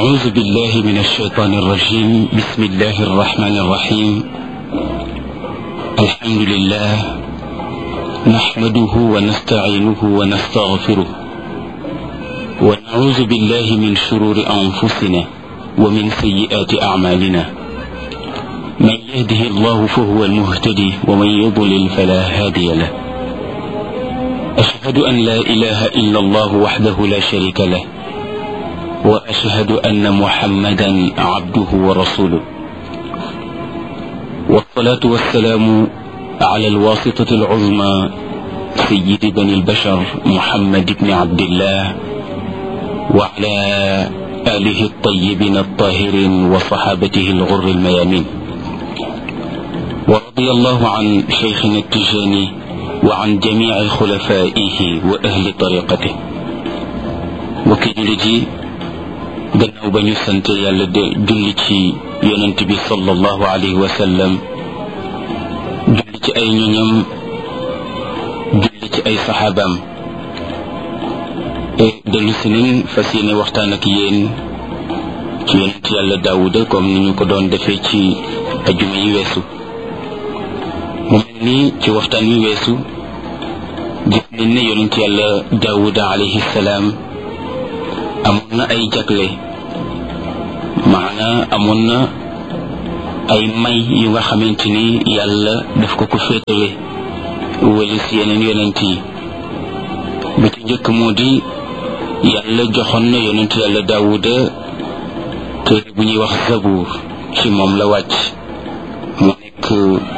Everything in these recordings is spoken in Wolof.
أعوذ بالله من الشيطان الرجيم. بسم الله الرحمن الرحيم. الحمد لله نحمده ونستعينه ونستغفره ونعوذ بالله من شرور أنفسنا ومن سيئات أعمالنا. من يهده الله فهو المهتدي ومن يضلل فلا هادي له. أشهد أن لا إله إلا الله وحده لا شريك له، وأشهد أن محمدا عبده ورسوله، والصلاة والسلام على الواسطة العظمى سيد بني البشر محمد بن عبد الله وعلى آله الطيبين الطاهرين وصحابته الغر الميامين. ورضي الله عن شيخنا التجاني وعن جميع خلفائه وأهل طريقته. وكي gannaaw ba ñu sant yàlla de julli ci yonent bi sallallahu alayhi wa sallam, julli ci ay ñoñam, julli ci ay saxaabaam, dellu si nañ fas yéene waxtaan ak yéen ci yonent yàlla Daawuda comme ni ñu ko doon defee ci ajuma yi weesu. mu mel ni ci waxtaan wi weesu gis nañ ne yonent yàlla Daawuda alayhi salaam amoon na ay jagle, maana amoon na ay may yu nga xamante ni yàlla daf ko féetale wala si yeneen yonent yi. bi ci njëkk moo di yàlla joxoon na yonent yàlla Daawuda téere bu ñuy wax Zabuur, ci moom la wàcc mu nekk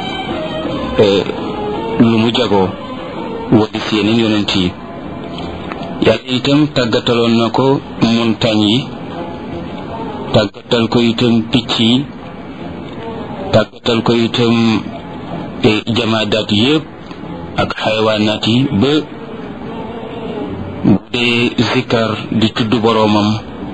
lu mu jagoo wala si yeneen yonent yi. yàlla itam tàggataloon na ko montagne yi, tàggatal ko itam picc yi, tàggatal ko itam jamaadaat yépp ak xayawaanaat yi, ba bu dee zikkar di tudd boroomam,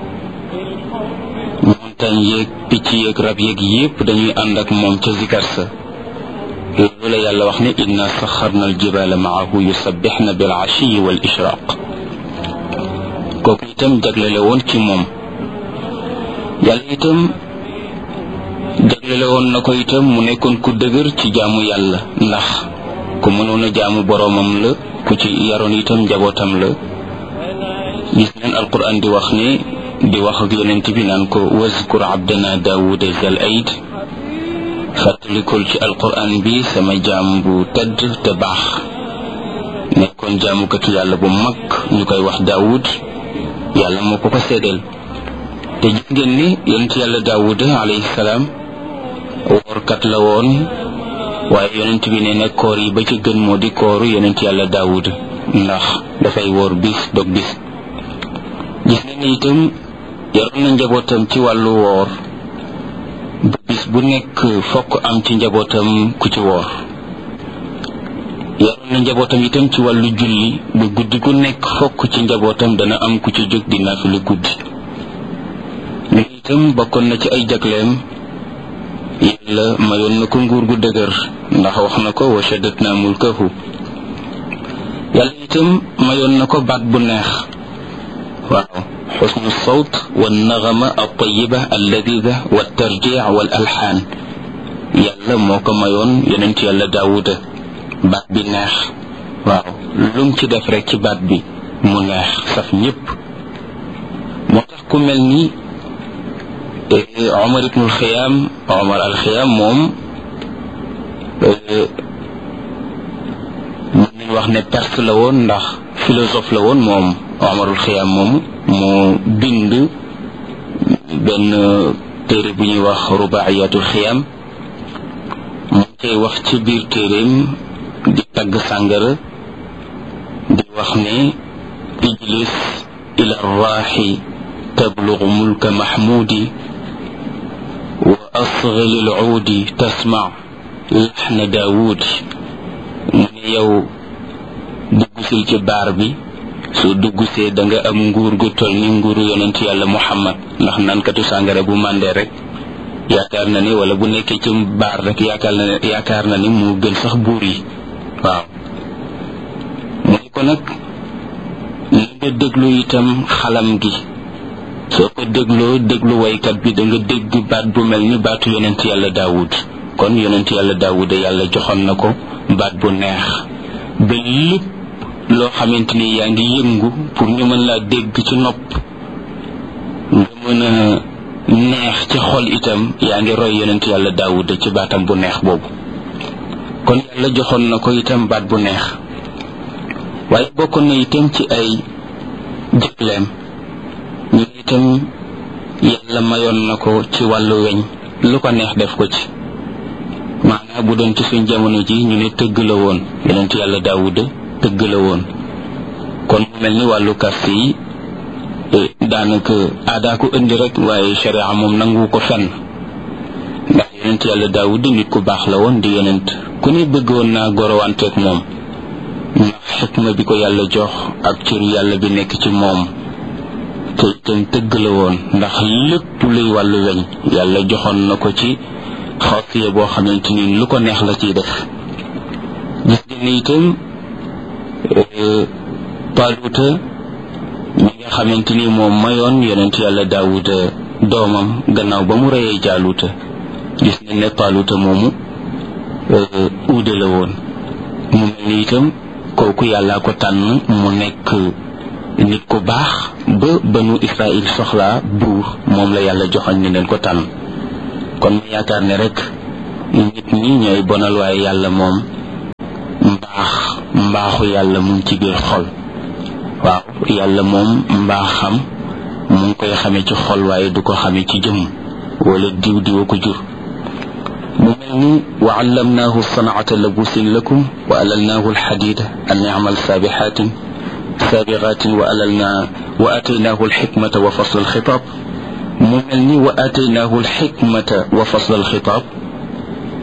montagne yeeg picc yeeg rab yeeg yépp dañuy ànd ak moom ca zikkar sa. loolu la yàlla wax ne inna saxarna aljibaala maahu yusabbixna bil ashiyi wal ishraq. kooku itam jaglele woon ci moom. yàlla itam jaglele woon na ko itam mu nekkoon ku dëgër ci jaamu yàlla, ndax ku mënoon a jaamu boroomam la, ku ci yaroon itam njabootam la. gis neen alquran di wax ne, di wax ak yonent bi naan ko wazkur abdana daawuda zal aid, fàttalikul ci alquran bi sama jaam bu tedd te baax, nekkoon jaamukatu yàlla bu mag ñu koy wax Daawud. yàlla moo ko seedeel. te gis ngeen ni yonent yàlla Daawuda alayhi salaam woorkat la woon, waaye yonent bi nee na koor yi ba ci gën moo di kooru yonent yàlla Daawuda, ndax dafay woor bis dog bis. gis ngeen ni itam yaroon na njabootam ci wàllu woor, ba bis bu nekk fokk am ci njabootam ku ci woor. yaroon na njabootam itam ci wàllu julli, ba guddi gu nekk fokk ci njabootam dana am ku ci jóg di naafilu guddi. mais itam bokkoon na ci ay jagleem, yàlla mayoon na ko nguur gu dëgër, ndax wax na ko wa shaddatna mulkahu. yàlla itam mayoon na ko baat bu neex, waaw, xusnu sawt wa naxama at-tayyiba al-ladida wa tarjic wal alxaan. yàlla moo ko mayoon yonent yàlla Daawuda baat bi neex, waaw, lum ci def rek ci baat bi mu neex saf ñépp. moo tax ku mel ni Omar ibnul Xiyaam, Omar al Xiyaam moom mën nañ wax ne perse la woon, ndax philosophe la woon moom. Omarul Xiyaam moom moo bind benn téere bu ñuy wax Rubaa'iyatul Xiyaam. mu koy wax ci biir téereem di tagg sàngara, di wax ne ijlis ila raaxi tablugu mulka mahmudi wa asgi lil uudi tasma laxna daawudi. mu ne yow duggusil ci baar bi, soo duggusee da nga am nguur gu toll ni nguuru yonent yàlla Muhammad, ndax nankatu sàngara bu màndee rek yaakaar na ni, wala bu nekkee ci baar rek yaakaar na ni mu gën sax buur yi. waaw, mu ne ko nag li nga déglu itam xalam gi soo ko déglu waykat bi da nga dégg baat bu mel ni baatu yonent yàlla Daawud kon yonent yàlla Daawud yàlla joxoon na ko baat bu neex ba lépp loo xamante ni yaa ngi yëngu pour ñu mën laa dégg ci nopp nga mën a neex ci xol itam yaa ngi roy yonent yàlla Daawud ci baatam bu neex boobu kon yàlla joxoon na ko itam baat bu neex waaye bokkoon na itam ci ay jëkleem ñu itam yàlla mayoon na ko ci wàllu weñ lu ko neex def ko ci maanaam bu doon ci suñ jamono ji ñu ne tëgg la woon yonent yàlla Daawud tëgg la woon kon mu mel ni wàllu kàst yi daanaka aadaa ko indi rek waaye sharia moom nangu ko fenn ndax yonent yàlla Daawud nit ku baax la woon di yonent ku ne bëggoon naa gorowanteeg moom ndax xikma bi ko yàlla jox ak cëru yàlla bi nekk ci moom te itam tëgg la woon ndax lépp luy wàllu weñ yàlla joxoon na ko ci xaasiya boo xamante ni lu ko neex la ciy def gis ngeen ne itam Taaluuta mi nga xamante ni moom mayoon yonent yàlla Daawuda doomam gannaaw ba mu reyee Jaaluuta gis nañ ne Taaluuta moomu uude la woon mu mel ni itam kooku yàllaa ko tànn mu nekk nit ku baax ba banu Israël soxlaa buur moom la yàlla joxoon ni leen ko tànn kon ma yaakaar ne rek nit ñi ñooy bonal waaye yàlla moom mbaaxu yàlla mu ngi ci biir xol waaw yàlla moom mbaaxam mu ngi koy xamee ci xol waaye du ko xamee ci jëmm wala diw ko jur mu mel ni wa allamnaahu sanaata labusin lakum wa alalnaahu alxadida an yamal saabixaatin wa ataynaahu alxikmata wa fasl alxitaab mu mel ni wa ataynaahu alxikmata wa fasl alxitaab